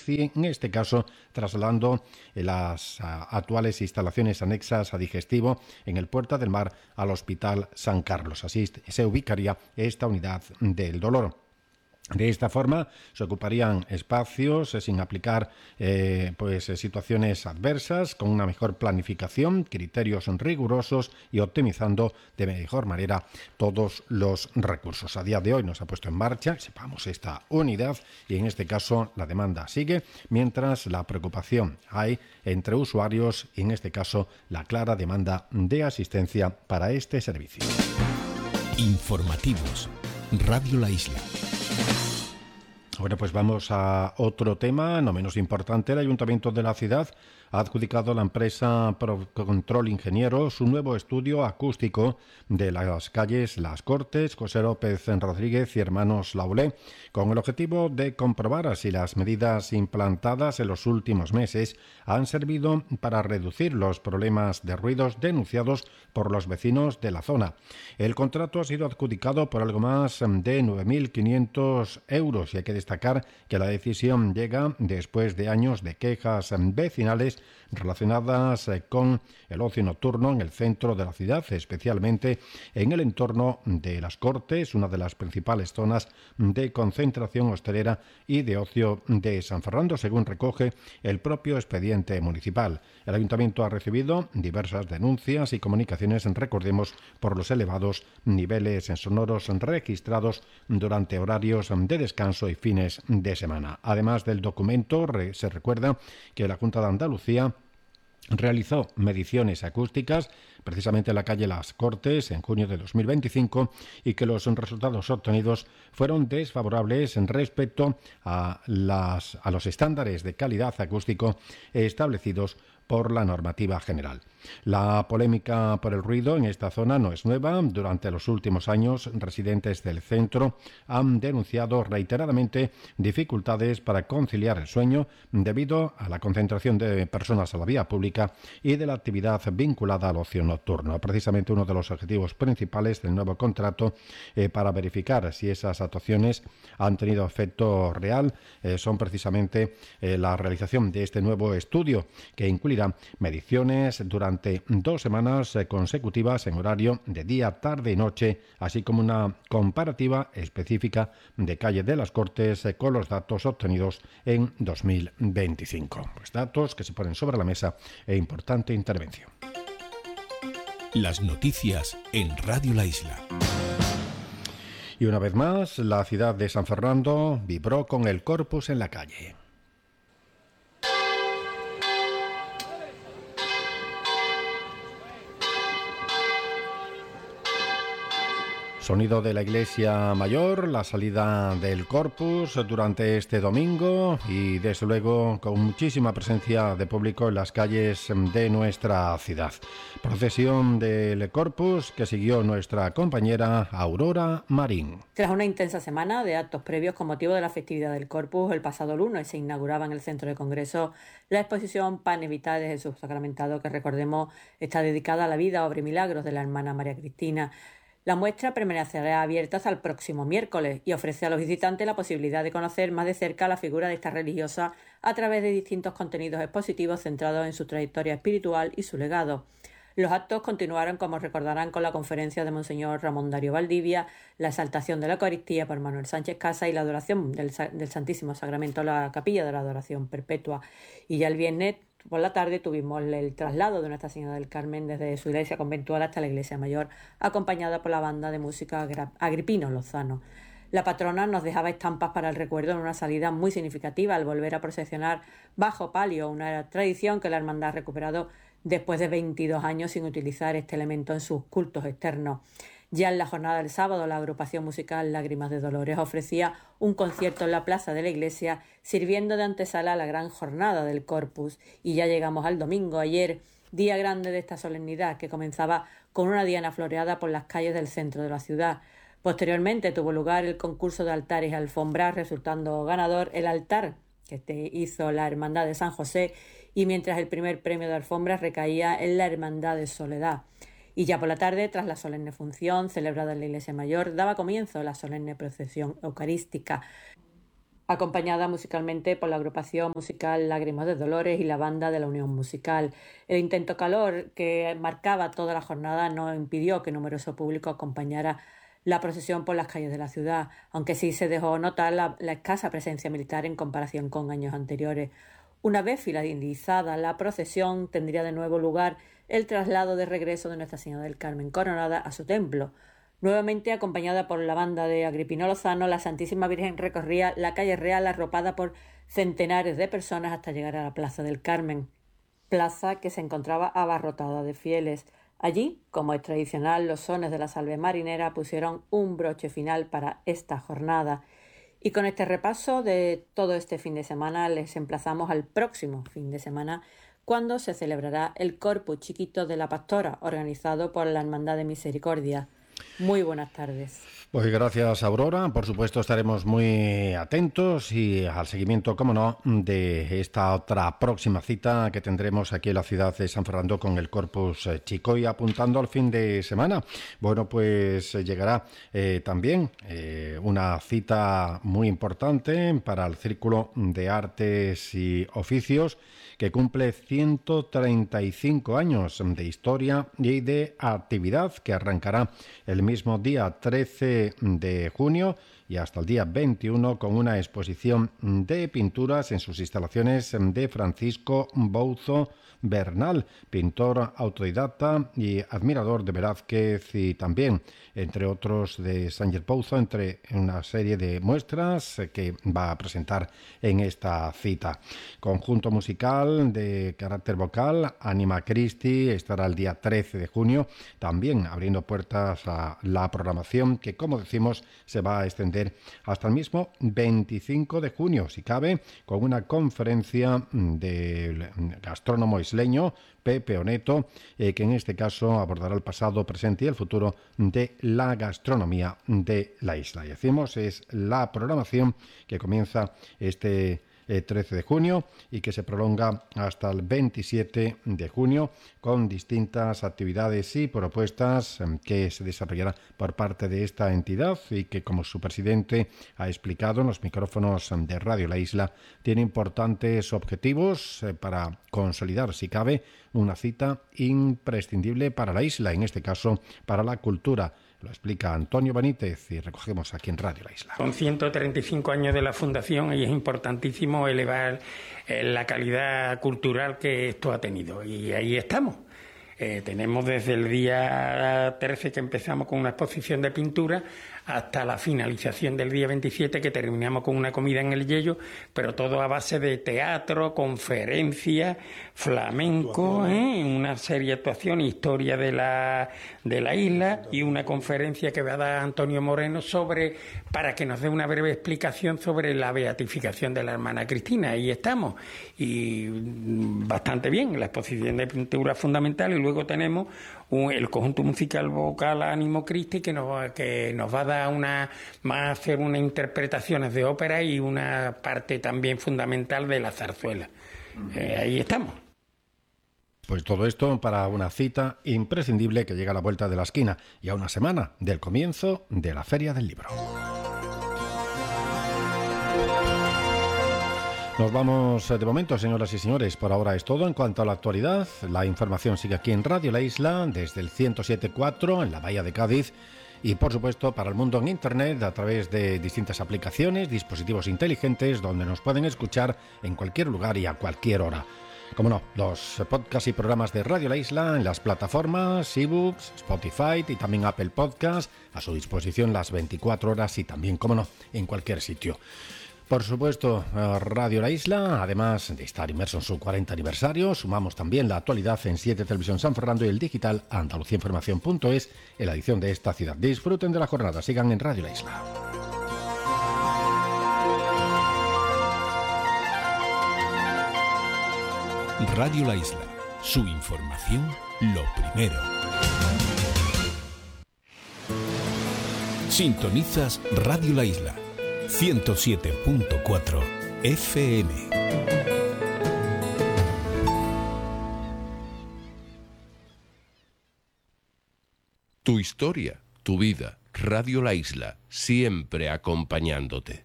y en este caso trasladando las actuales instalaciones anexas a digestivo en el Puerta del Mar al Hospital San Carlos. Así se ubicaría esta unidad del dolor. De esta forma se ocuparían espacios sin aplicar situaciones adversas, con una mejor planificación, criterios rigurosos y optimizando de mejor manera todos los recursos. A día de hoy nos ha puesto en marcha, sepamos, esta unidad y en este caso la demanda sigue, mientras la preocupación hay entre usuarios y en este caso la clara demanda de asistencia para este servicio. Informativos. Radio La Isla. Bueno, pues vamos a otro tema, no menos importante. El Ayuntamiento de la ciudad ha adjudicado a la empresa Control Ingeniero su nuevo estudio acústico de las calles Las Cortes, José López Rodríguez y Hermanos Laulé, con el objetivo de comprobar si las medidas implantadas en los últimos meses han servido para reducir los problemas de ruidos denunciados por los vecinos de la zona. El contrato ha sido adjudicado por algo más de 9.500 euros y hay que destacar que la decisión llega después de años de quejas vecinales relacionadas con el ocio nocturno en el centro de la ciudad, especialmente en el entorno de Las Cortes, una de las principales zonas de concentración hostelera y de ocio de San Fernando, según recoge el propio expediente municipal. El ayuntamiento ha recibido diversas denuncias y comunicaciones, recordemos, por los elevados niveles sonoros registrados durante horarios de descanso y fines de semana. Además del documento, se recuerda que la Junta de Andalucía realizó mediciones acústicas precisamente en la calle Las Cortes en junio de 2025 y que los resultados obtenidos fueron desfavorables respecto a los estándares de calidad acústico establecidos por la normativa general. La polémica por el ruido en esta zona no es nueva. Durante los últimos años, residentes del centro han denunciado reiteradamente dificultades para conciliar el sueño debido a la concentración de personas a la vía pública y de la actividad vinculada al ocio nocturno. Precisamente uno de los objetivos principales del nuevo contrato para verificar si esas actuaciones han tenido efecto real son precisamente la realización de este nuevo estudio que incluirá mediciones durante 2 semanas consecutivas en horario de día, tarde y noche, así como una comparativa específica de calle de Las Cortes con los datos obtenidos en 2025. Pues datos que se ponen sobre la mesa e importante intervención. Las noticias en Radio La Isla. Y una vez más, la ciudad de San Fernando vibró con el Corpus en la calle. Sonido de la Iglesia Mayor, la salida del Corpus durante este domingo y desde luego con muchísima presencia de público en las calles de nuestra ciudad. Procesión del Corpus que siguió nuestra compañera Aurora Marín. Tras una intensa semana de actos previos con motivo de la festividad del Corpus, el pasado lunes se inauguraba en el Centro de Congresos la exposición Pan Vital de Jesús Sacramentado, que recordemos está dedicada a la vida, obra y milagros de la hermana María Cristina. La muestra permanecerá abierta hasta el próximo miércoles y ofrece a los visitantes la posibilidad de conocer más de cerca la figura de esta religiosa a través de distintos contenidos expositivos centrados en su trayectoria espiritual y su legado. Los actos continuaron, como recordarán, con la conferencia de Monseñor Ramón Darío Valdivia, la exaltación de la Eucaristía por Manuel Sánchez Casa y la adoración del Santísimo Sacramento a la Capilla de la Adoración Perpetua. Y ya el viernes por la tarde tuvimos el traslado de Nuestra Señora del Carmen desde su iglesia conventual hasta la iglesia mayor, acompañada por la banda de música Agripino Lozano. La patrona nos dejaba estampas para el recuerdo en una salida muy significativa al volver a procesionar bajo palio, una tradición que la hermandad ha recuperado después de 22 años sin utilizar este elemento en sus cultos externos. Ya en la jornada del sábado, la agrupación musical Lágrimas de Dolores ofrecía un concierto en la plaza de la iglesia, sirviendo de antesala a la gran jornada del Corpus. Y ya llegamos al domingo, ayer, día grande de esta solemnidad, que comenzaba con una diana floreada por las calles del centro de la ciudad. Posteriormente tuvo lugar el concurso de altares y alfombras, resultando ganador el altar que hizo la Hermandad de San José, y mientras el primer premio de alfombras recaía en la Hermandad de Soledad. Y ya por la tarde, tras la solemne función celebrada en la Iglesia Mayor, daba comienzo la solemne procesión eucarística. acompañada musicalmente por la agrupación musical Lágrimas de Dolores y la banda de la Unión Musical. El intenso calor que marcaba toda la jornada no impidió que numeroso público acompañara la procesión por las calles de la ciudad, aunque sí se dejó notar la escasa presencia militar en comparación con años anteriores. Una vez finalizada la procesión, tendría de nuevo lugar el traslado de regreso de Nuestra Señora del Carmen Coronada a su templo. Nuevamente acompañada por la banda de Agripino Lozano, la Santísima Virgen recorría la calle Real arropada por centenares de personas hasta llegar a la Plaza del Carmen, plaza que se encontraba abarrotada de fieles. Allí, como es tradicional, los sones de la salve marinera pusieron un broche final para esta jornada. Y con este repaso de todo este fin de semana les emplazamos al próximo fin de semana, cuando se celebrará el Corpus Chiquito de la Pastora, organizado por la Hermandad de Misericordia. Muy buenas tardes. Pues gracias, Aurora. Por supuesto, estaremos muy atentos y al seguimiento, como no, de esta otra próxima cita que tendremos aquí en la ciudad de San Fernando con el Corpus Chico. Y apuntando al fin de semana, bueno, pues llegará también una cita muy importante para el Círculo de Artes y Oficios, que cumple 135 años de historia y de actividad, que arrancará el mismo día 13 de junio y hasta el día 21 con una exposición de pinturas en sus instalaciones de Francisco Bouzo Bernal, pintor autodidacta y admirador de Velázquez, y también, entre otros, de Sánchez Pouzo, entre una serie de muestras que va a presentar en esta cita. Conjunto musical de carácter vocal, Anima Christi, estará el día 13 de junio, también abriendo puertas a la programación que, como decimos, se va a extender hasta el mismo 25 de junio, si cabe, con una conferencia del gastrónomo isleño Pepe Oneto, que en este caso abordará el pasado, presente y el futuro de la gastronomía de la isla. Y decimos, es la programación que comienza este 13 de junio y que se prolonga hasta el 27 de junio con distintas actividades y propuestas que se desarrollarán por parte de esta entidad y que, como su presidente ha explicado en los micrófonos de Radio La Isla, tiene importantes objetivos para consolidar, si cabe, una cita imprescindible para la isla, en este caso para la cultura. Lo explica Antonio Benítez y recogemos aquí en Radio La Isla. Con 135 años de la Fundación, y es importantísimo elevar la calidad cultural que esto ha tenido. Y ahí estamos. Tenemos desde el día 13 que empezamos con una exposición de pintura hasta la finalización del día 27, que terminamos con una comida en el Yello, pero todo a base de teatro, conferencias, flamenco, una serie de actuaciones, historia de la isla, y una conferencia que va a dar Antonio Moreno para que nos dé una breve explicación sobre la beatificación de la hermana Cristina. Ahí estamos, y bastante bien, la exposición de pintura fundamental, y luego tenemos el conjunto musical vocal Ánimo Christi, que nos va a dar va a hacer unas interpretaciones de ópera y una parte también fundamental de la zarzuela. Ahí estamos. Pues todo esto para una cita imprescindible que llega a la vuelta de la esquina y a una semana del comienzo de la Feria del Libro. Nos vamos de momento, señoras y señores. Por ahora es todo en cuanto a la actualidad. La información sigue aquí en Radio La Isla, desde el 107.4 en la Bahía de Cádiz, y por supuesto para el mundo en Internet a través de distintas aplicaciones, dispositivos inteligentes, donde nos pueden escuchar en cualquier lugar y a cualquier hora. Como no, los podcasts y programas de Radio La Isla en las plataformas eBooks, Spotify y también Apple Podcasts, a su disposición las 24 horas y también, como no, en cualquier sitio. Por supuesto, Radio La Isla, además de estar inmerso en su 40 aniversario, sumamos también la actualidad en 7 Televisión San Fernando y el digital andaluciainformación.es en la edición de esta ciudad. Disfruten de la jornada, sigan en Radio La Isla. Radio La Isla, su información lo primero. Sintonizas Radio La Isla 107.4 FM. Tu historia, tu vida. Radio La Isla, siempre acompañándote.